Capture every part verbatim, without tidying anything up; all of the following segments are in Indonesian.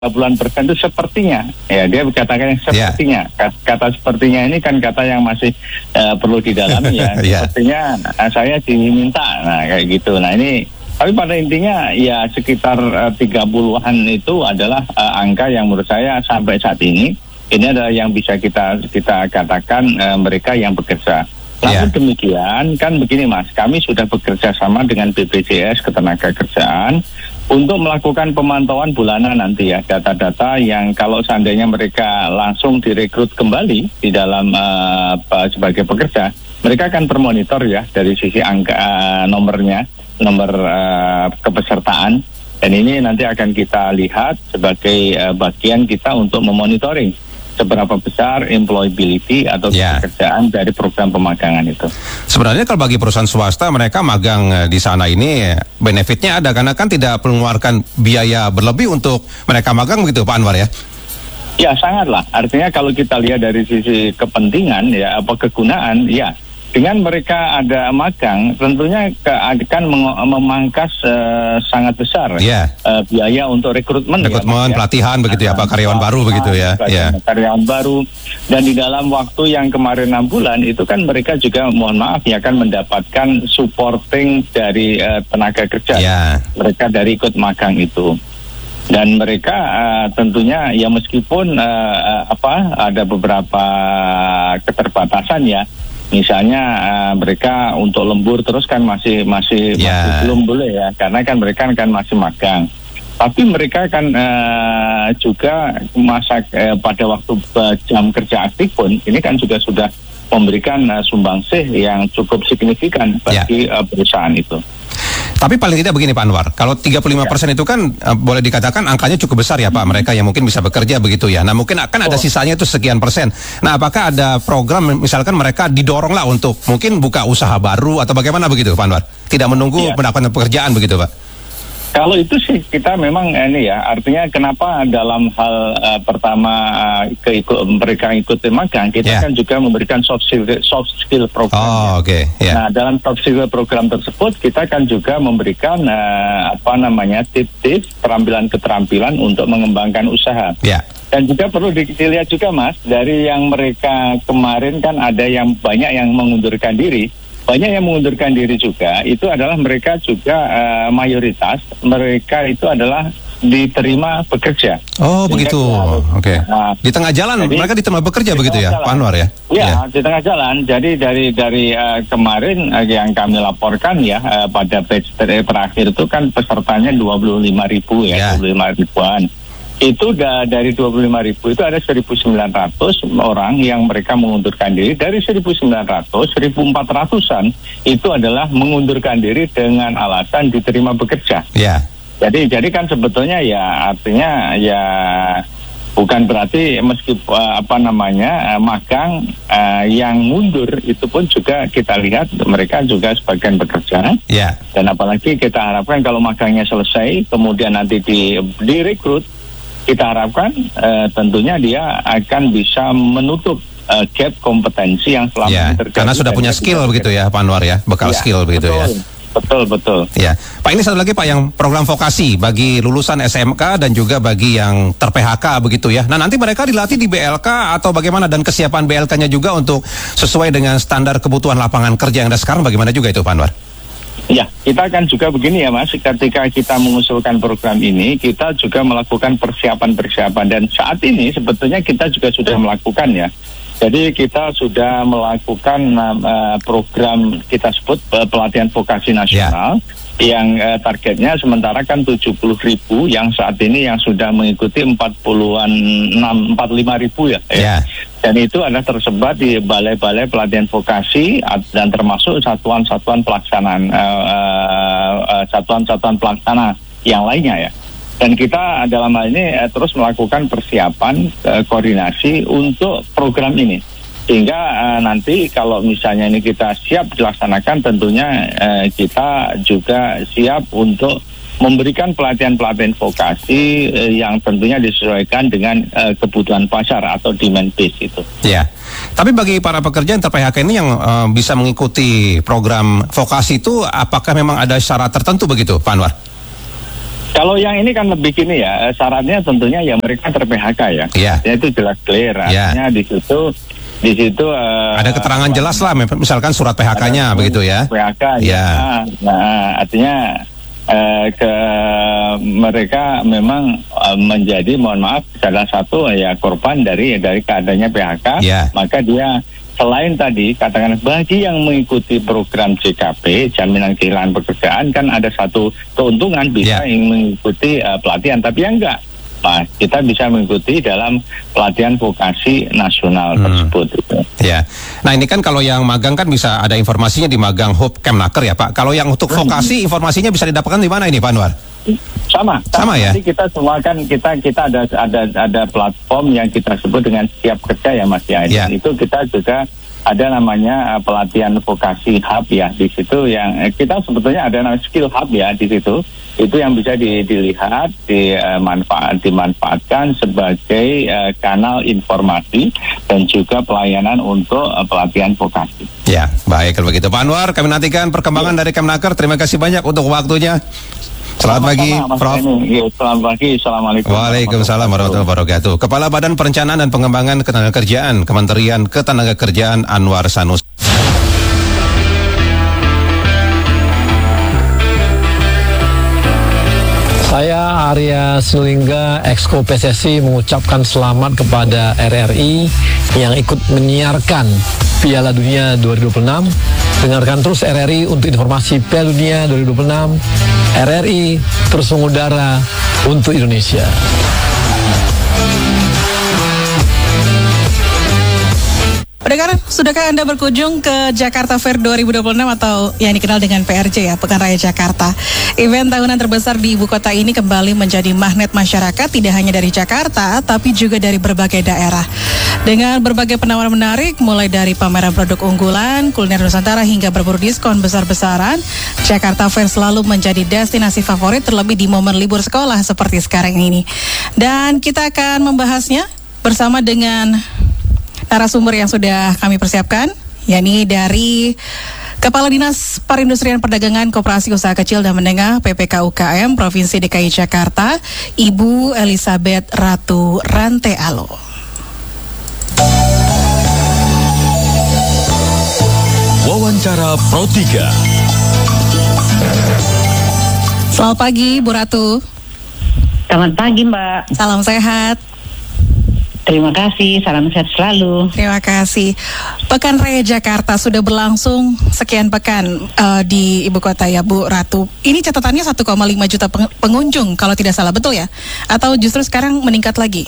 puluhan persen itu sepertinya, ya dia katakan sepertinya. Yeah. Kata sepertinya ini kan kata yang masih uh, perlu didalami ya. Yeah. Sepertinya uh, saya diminta, nah kayak gitu. Nah ini, tapi pada intinya ya sekitar uh, tiga puluhan itu adalah uh, angka yang menurut saya sampai saat ini ini adalah yang bisa kita kita katakan uh, mereka yang bekerja. Namun yeah. demikian kan begini Mas, kami sudah bekerja sama dengan B P J S Ketenagakerjaan untuk melakukan pemantauan bulanan nanti ya, data-data yang kalau seandainya mereka langsung direkrut kembali di dalam uh, sebagai pekerja, mereka akan termonitor ya dari sisi angka uh, nomornya, nomor uh, kepesertaan, dan ini nanti akan kita lihat sebagai uh, bagian kita untuk memonitoring seberapa besar employability atau yeah. pekerjaan dari program pemagangan itu. Sebenarnya kalau bagi perusahaan swasta, mereka magang di sana ini benefitnya ada, karena kan tidak mengeluarkan biaya berlebih untuk mereka magang begitu Pak Anwar ya? Ya sangatlah, artinya kalau kita lihat dari sisi kepentingan ya, apa kegunaan ya, dengan mereka ada magang tentunya ke, akan meng, memangkas uh, sangat besar yeah. uh, biaya untuk rekrutmen, rekrutmen ya, pelatihan ya. begitu ya Pak, karyawan nah, baru nah, begitu ya, yeah. karyawan baru, dan di dalam waktu yang kemarin enam bulan itu kan mereka juga mohon maaf ya kan mendapatkan supporting dari uh, tenaga kerja yeah. mereka dari ikut magang itu. Dan mereka uh, tentunya ya meskipun uh, uh, apa ada beberapa keterbatasan ya. Misalnya uh, mereka untuk lembur terus kan masih masih, yeah. masih belum boleh ya, karena kan mereka kan masih magang. Tapi mereka kan uh, juga masa uh, pada waktu uh, jam kerja aktif pun ini kan juga sudah memberikan uh, sumbangsih yang cukup signifikan bagi yeah. uh, perusahaan itu. Tapi paling tidak begini Pak Anwar, kalau tiga puluh lima persen ya. itu kan uh, boleh dikatakan angkanya cukup besar ya Pak, mereka yang mungkin bisa bekerja begitu ya. Nah mungkin akan ada oh. sisanya itu sekian persen. Nah apakah ada program misalkan mereka didorong lah untuk mungkin buka usaha baru atau bagaimana begitu Pak Anwar? Tidak menunggu ya. mendapatkan pekerjaan begitu Pak? Kalau itu sih kita memang ini ya, artinya kenapa dalam hal uh, pertama uh, keikut, mereka ikuti magang, kita yeah. kan juga memberikan soft skill, soft skill program. Oh, oke. Okay. Yeah. Nah, dalam soft skill program tersebut kita kan juga memberikan uh, apa namanya tips-tips keterampilan-keterampilan untuk mengembangkan usaha. Yeah. Dan juga perlu dilihat juga Mas, dari yang mereka kemarin kan ada yang banyak yang mengundurkan diri. Banyak yang mengundurkan diri juga, itu adalah mereka juga uh, mayoritas, mereka itu adalah diterima bekerja. Oh Sehingga begitu, oke. Okay. Nah, di tengah jalan jadi, mereka diterima bekerja begitu ya, Pak Anwar ya? Iya, ya. Di tengah jalan. Jadi dari dari uh, kemarin uh, yang kami laporkan ya, uh, pada batch terakhir itu kan pesertanya dua puluh lima ribu ya, ya. dua puluh lima ribuan. Itu da, dari dua puluh lima ribu itu ada seribu sembilan ratus orang yang mereka mengundurkan diri. Dari seribu sembilan ratus, seribu empat ratusan itu adalah mengundurkan diri dengan alasan diterima bekerja. Yeah. Jadi jadi kan sebetulnya ya artinya ya bukan berarti meskipun uh, apa namanya uh, magang uh, yang mundur itu pun juga kita lihat mereka juga sebagian bekerja. Yeah. Dan apalagi kita harapkan kalau magangnya selesai kemudian nanti di direkrut, kita harapkan uh, tentunya dia akan bisa menutup uh, gap kompetensi yang selama ya, ini terjadi. Karena sudah punya skill begitu ya Pak Anwar ya, bekal ya, skill begitu betul, ya. Betul, betul. Ya, Pak ini satu lagi Pak, yang program vokasi bagi lulusan S M K dan juga bagi yang ter-P H K begitu ya. Nah nanti mereka dilatih di B L K atau bagaimana, dan kesiapan B L K-nya juga untuk sesuai dengan standar kebutuhan lapangan kerja yang ada sekarang bagaimana juga itu Pak Anwar? Ya, kita kan juga begini ya Mas, ketika kita mengusulkan program ini, kita juga melakukan persiapan-persiapan, dan saat ini sebetulnya kita juga sudah melakukan ya. Jadi kita sudah melakukan uh, program kita sebut uh, pelatihan vokasi nasional, yeah. yang uh, targetnya sementara kan tujuh puluh ribu, yang saat ini yang sudah mengikuti empat puluhan enam, empat puluh lima ribu ya. Yeah. Dan itu ada tersebar di balai-balai pelatihan vokasi dan termasuk satuan-satuan pelaksanaan uh, uh, satuan-satuan pelaksana yang lainnya ya. Dan kita dalam hal ini uh, terus melakukan persiapan uh, koordinasi untuk program ini. Sehingga uh, nanti kalau misalnya ini kita siap dilaksanakan, tentunya uh, kita juga siap untuk memberikan pelatihan-pelatihan vokasi eh, yang tentunya disesuaikan dengan eh, kebutuhan pasar atau demand base itu. Ya, tapi bagi para pekerja yang ter-P H K ini yang uh, bisa mengikuti program vokasi itu, apakah memang ada syarat tertentu begitu, Pak Anwar? Kalau yang ini kan lebih gini ya, syaratnya tentunya ya mereka ter-P H K ya. Yeah. Ya itu jelas clear. Artinya yeah. di situ di situ uh, ada keterangan uh, jelas lah, misalkan surat P H K-nya begitu ya. P H K ya. Yeah. Nah, nah, artinya uh, ke mereka memang uh, menjadi, mohon maaf, salah satu ya korban dari dari keadaannya P H K. Yeah. Maka dia selain tadi katakan bagi yang mengikuti program J K P jaminan kehilangan pekerjaan kan ada satu keuntungan bisa yeah. yang mengikuti uh, pelatihan, tapi yang enggak, nah, kita bisa mengikuti dalam pelatihan vokasi nasional hmm. tersebut. Gitu. Ya, nah ini kan kalau yang magang kan bisa ada informasinya di Magang Hub Kemnaker ya Pak. Kalau yang untuk vokasi informasinya bisa didapatkan di mana ini Pak Anwar? Sama, sama, sama ya. Jadi kita semua kan kita kita ada ada ada platform yang kita sebut dengan Siap Kerja ya Mas ya. Yeah. Itu kita juga ada namanya uh, pelatihan vokasi hub ya di situ yang eh, kita sebetulnya ada namanya skill hub ya di situ. Itu yang bisa di, dilihat, dimanfaat, dimanfaatkan sebagai uh, kanal informasi dan juga pelayanan untuk uh, pelatihan vokasi. Ya, baik kalau begitu Pak Anwar, kami nantikan perkembangan ya. dari Kemnaker. Terima kasih banyak untuk waktunya. Selamat pagi, Prof. Ya, selamat pagi, Assalamualaikum. Waalaikumsalam warahmatullahi wabarakatuh. Kepala Badan Perencanaan dan Pengembangan Ketenagakerjaan, Kementerian Ketenagakerjaan Anwar Sanusi. Saya Arya Sinulinga, Exco P S S I, mengucapkan selamat kepada R R I yang ikut menyiarkan Piala Dunia dua ribu dua puluh enam. Dengarkan terus R R I untuk informasi Piala Dunia dua ribu dua puluh enam. R R I terus mengudara untuk Indonesia. Pendengar, sudahkah Anda berkunjung ke Jakarta Fair dua ribu dua puluh enam atau yang dikenal dengan P R J ya, Pekan Raya Jakarta? Event tahunan terbesar di ibu kota ini kembali menjadi magnet masyarakat tidak hanya dari Jakarta, tapi juga dari berbagai daerah. Dengan berbagai penawaran menarik, mulai dari pameran produk unggulan, kuliner Nusantara hingga berburu diskon besar-besaran, Jakarta Fair selalu menjadi destinasi favorit terlebih di momen libur sekolah seperti sekarang ini. Dan kita akan membahasnya bersama dengan narasumber yang sudah kami persiapkan, yakni dari Kepala Dinas Perindustrian Perdagangan Koperasi Usaha Kecil dan Menengah P P K U K M Provinsi D K I Jakarta, Ibu Elizabeth Ratu Rantealo. Wawancara Pro tiga. Selamat pagi, Bu Ratu. Selamat pagi, Mbak. Salam sehat. Terima kasih, salam sehat selalu. Terima kasih. Pekan Raya Jakarta sudah berlangsung sekian pekan uh, di ibu kota ya, Bu Ratu. Ini catatannya satu koma lima juta pengunjung kalau tidak salah, betul ya? Atau justru sekarang meningkat lagi?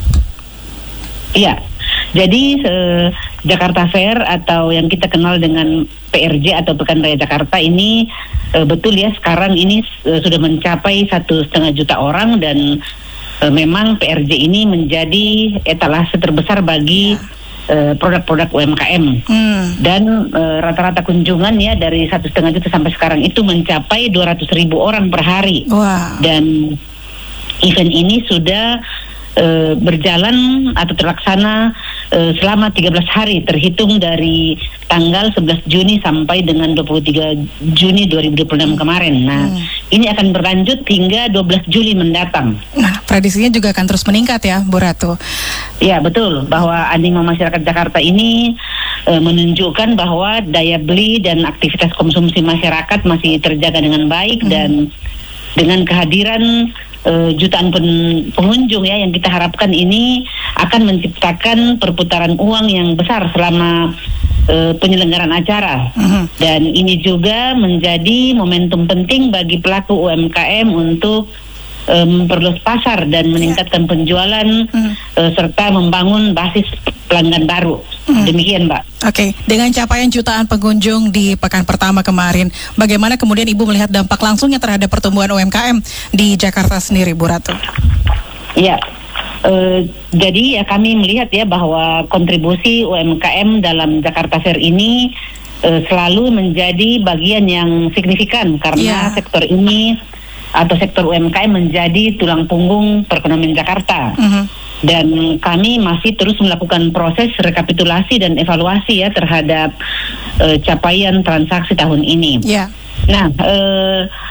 Iya. Jadi eh, Jakarta Fair atau yang kita kenal dengan P R J atau Pekan Raya Jakarta ini eh, betul ya, sekarang ini eh, sudah mencapai satu setengah juta orang dan eh, memang P R J ini menjadi etalase terbesar bagi eh, produk-produk U M K M hmm. dan eh, rata-rata kunjungan ya dari satu setengah juta sampai sekarang itu mencapai dua ratus ribu orang per hari. Wow. Dan event ini sudah uh, berjalan atau terlaksana uh, selama tiga belas hari terhitung dari tanggal sebelas Juni sampai dengan dua puluh tiga Juni dua ribu dua puluh enam kemarin. Nah, hmm. ini akan berlanjut hingga dua belas Juli mendatang. Nah, prediksinya juga akan terus meningkat ya, Bu Ratu. Ya, betul, bahwa animo masyarakat Jakarta ini uh, menunjukkan bahwa daya beli dan aktivitas konsumsi masyarakat masih terjaga dengan baik, hmm. dan dengan kehadiran uh, jutaan pen- pengunjung ya yang kita harapkan ini akan menciptakan perputaran uang yang besar selama uh, penyelenggaraan acara. Uh-huh. Dan ini juga menjadi momentum penting bagi pelaku U M K M untuk uh, memperluas pasar dan meningkatkan penjualan, uh-huh. uh, serta membangun basis pelanggan baru. Hmm. Demikian, Mbak. Oke, okay. Dengan capaian jutaan pengunjung di pekan pertama kemarin, bagaimana kemudian Ibu melihat dampak langsungnya terhadap pertumbuhan U M K M di Jakarta sendiri, Bu Ratu? Ya, uh, jadi ya kami melihat ya bahwa kontribusi U M K M dalam Jakarta Fair ini uh, selalu menjadi bagian yang signifikan karena yeah. sektor ini atau sektor U M K M menjadi tulang punggung perekonomian Jakarta. Uh-huh. Dan kami masih terus melakukan proses rekapitulasi dan evaluasi ya terhadap uh, capaian transaksi tahun ini. Yeah. Nah, uh,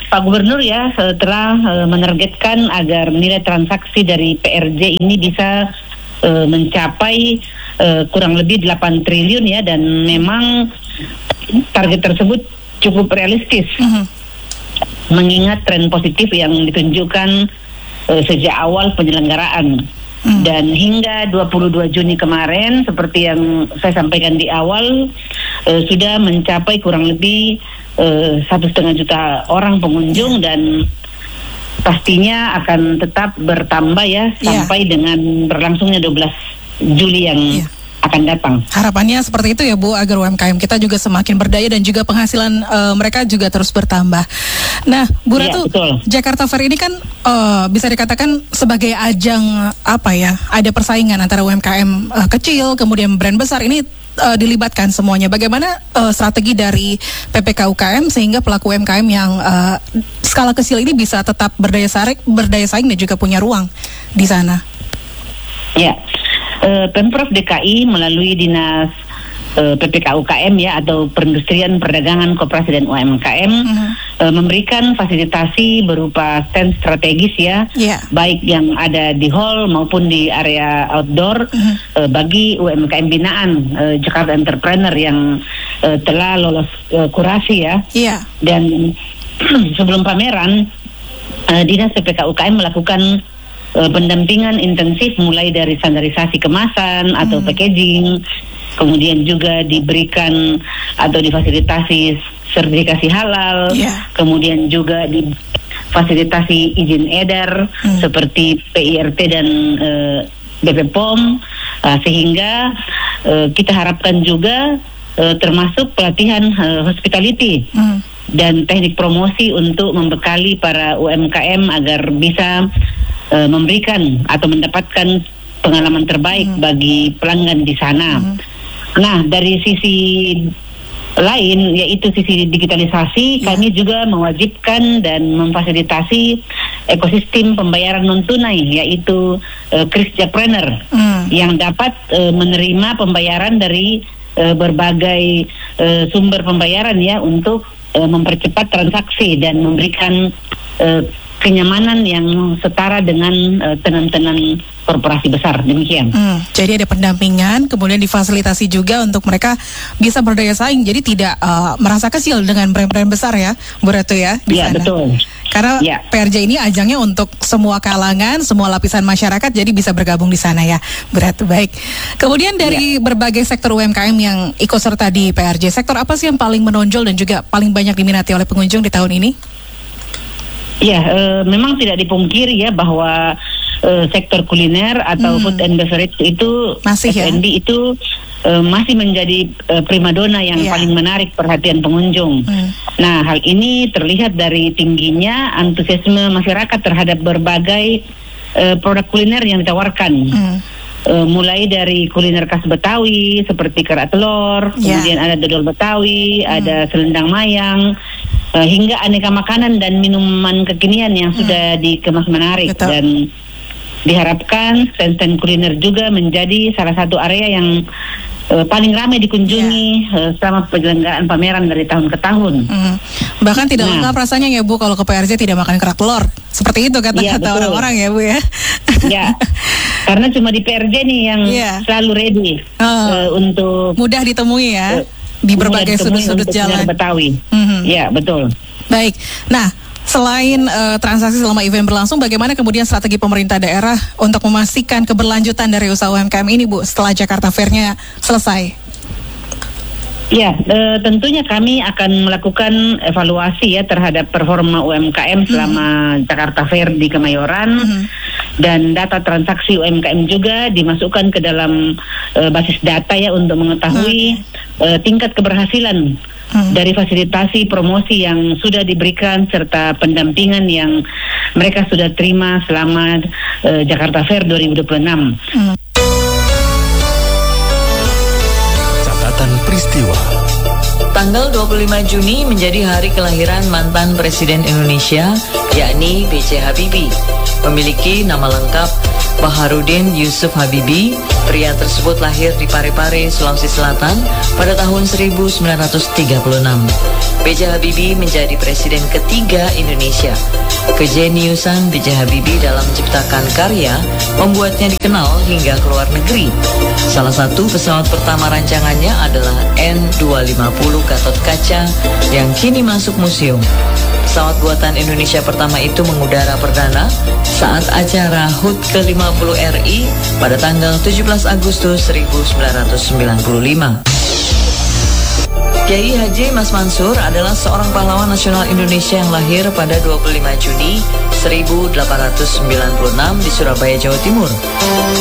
Pak Gubernur ya telah uh, menargetkan agar nilai transaksi dari P R J ini bisa uh, mencapai uh, kurang lebih delapan triliun ya, dan memang target tersebut cukup realistis. Uh-huh. Mengingat tren positif yang ditunjukkan uh, sejak awal penyelenggaraan. Hmm. Dan hingga dua puluh dua Juni kemarin, seperti yang saya sampaikan di awal, uh, sudah mencapai kurang lebih uh, satu setengah juta orang pengunjung, dan pastinya akan tetap bertambah ya sampai yeah. dengan berlangsungnya dua belas Juli yang yeah. akan datang. Harapannya seperti itu ya Bu, agar U M K M kita juga semakin berdaya dan juga penghasilan uh, mereka juga terus bertambah. Nah, Bu Ratu, ya, Jakarta Fair ini kan uh, bisa dikatakan sebagai ajang apa ya? Ada persaingan antara U M K M uh, kecil, kemudian brand besar ini uh, dilibatkan semuanya. Bagaimana uh, strategi dari P P K U K M sehingga pelaku U M K M yang uh, skala kecil ini bisa tetap berdaya saing, berdaya saing dan juga punya ruang di sana? Ya. Uh, Pemprov D K I melalui Dinas uh, P P K U K M ya, atau Perindustrian, Perdagangan, Koperasi dan U M K M uh-huh. uh, memberikan fasilitasi berupa stand strategis ya, yeah. baik yang ada di hall maupun di area outdoor uh-huh. uh, bagi U M K M binaan uh, Jakarta Entrepreneur yang uh, telah lolos uh, kurasi ya. Yeah. Dan sebelum pameran, uh, Dinas P P K U K M melakukan pendampingan intensif mulai dari standarisasi kemasan atau hmm. packaging, kemudian juga diberikan atau difasilitasi sertifikasi halal, yeah. kemudian juga difasilitasi izin edar hmm. seperti P I R T dan uh, B P P O M, uh, sehingga uh, kita harapkan juga uh, termasuk pelatihan uh, hospitality hmm. dan teknik promosi untuk membekali para U M K M agar bisa Uh, memberikan atau mendapatkan pengalaman terbaik hmm. bagi pelanggan di sana. Hmm. Nah, dari sisi lain, yaitu sisi digitalisasi, yeah. kami juga mewajibkan dan memfasilitasi ekosistem pembayaran non tunai, yaitu uh, Kris Jakpreneur, hmm. yang dapat uh, menerima pembayaran dari uh, berbagai uh, sumber pembayaran ya, untuk uh, mempercepat transaksi dan memberikan uh, kenyamanan yang setara dengan uh, tenan-tenan korporasi besar, demikian. Hmm, jadi ada pendampingan, kemudian difasilitasi juga untuk mereka bisa berdaya saing, jadi tidak uh, merasa kecil dengan brand-brand besar ya, Bu Ratu ya, di ya, sana. Betul. Karena ya. P R J ini ajangnya untuk semua kalangan, semua lapisan masyarakat, jadi bisa bergabung di sana ya, Bu Ratu. Baik. Kemudian dari ya. berbagai sektor U M K M yang ikut serta di P R J, sektor apa sih yang paling menonjol dan juga paling banyak diminati oleh pengunjung di tahun ini? Ya, e, memang tidak dipungkiri ya bahwa e, sektor kuliner atau hmm. food and beverage itu masih F and B ya? itu e, masih menjadi e, primadona yang yeah. paling menarik perhatian pengunjung. Hmm. Nah, hal ini terlihat dari tingginya antusiasme masyarakat terhadap berbagai e, produk kuliner yang ditawarkan. Hmm. E, mulai dari kuliner khas Betawi seperti kerak telur, yeah. kemudian ada dodol Betawi, hmm. ada selendang mayang, Uh, hingga aneka makanan dan minuman kekinian yang hmm. sudah dikemas menarik. Betul. Dan diharapkan stand-stand kuliner juga menjadi salah satu area yang uh, paling ramai dikunjungi yeah. uh, selama penyelenggaraan pameran dari tahun ke tahun. Hmm. Bahkan tidak nah. lengkap rasanya ya Bu kalau ke P R J tidak makan kerak telur. Seperti itu kata-kata yeah, orang-orang ya Bu ya. Ya, karena cuma di P R J nih yang yeah. selalu ready oh. uh, untuk mudah ditemui ya. Uh, di berbagai sudut-sudut jalan Betawi. Mm-hmm. Ya, betul. Baik. Nah, selain uh, transaksi selama event berlangsung, bagaimana kemudian strategi pemerintah daerah untuk memastikan keberlanjutan dari usaha U M K M ini, Bu, setelah Jakarta Fair-nya selesai? Ya, e, tentunya kami akan melakukan evaluasi ya terhadap performa U M K M selama mm-hmm. Jakarta Fair di Kemayoran, mm-hmm. dan data transaksi U M K M juga dimasukkan ke dalam e, basis data ya untuk mengetahui mm-hmm. e, tingkat keberhasilan mm-hmm. dari fasilitasi promosi yang sudah diberikan serta pendampingan yang mereka sudah terima selama e, Jakarta Fair dua ribu dua puluh enam. Mm-hmm. Peristiwa. Tanggal dua puluh lima Juni menjadi hari kelahiran mantan Presiden Indonesia, yakni B J Habibie. Memiliki nama lengkap Baharudin Yusuf Habibie Pria tersebut lahir di Parepare, Sulawesi Selatan pada tahun seribu sembilan ratus tiga puluh enam. B J Habibie menjadi presiden ketiga Indonesia. Kejeniusan B J Habibie dalam menciptakan karya membuatnya dikenal hingga ke luar negeri. Salah satu pesawat pertama rancangannya adalah N dua ratus lima puluh Gatot Kaca yang kini masuk museum. Pesawat buatan Indonesia pertama itu mengudara perdana saat acara H U T ke lima puluh R I pada tanggal tujuh belas Agustus seribu sembilan ratus sembilan puluh lima. Kiai Haji Mas Mansur adalah seorang pahlawan nasional Indonesia yang lahir pada dua puluh lima Juni seribu delapan ratus sembilan puluh enam di Surabaya, Jawa Timur.